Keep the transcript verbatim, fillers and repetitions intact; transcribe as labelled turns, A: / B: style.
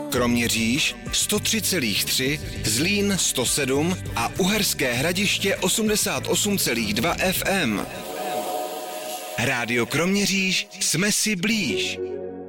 A: Kroměříž sto tři celá tři, Zlín sto sedm a Uherské Hradiště osmdesát osm celá dva F M. Rádio Kroměříž, jsme si blíž.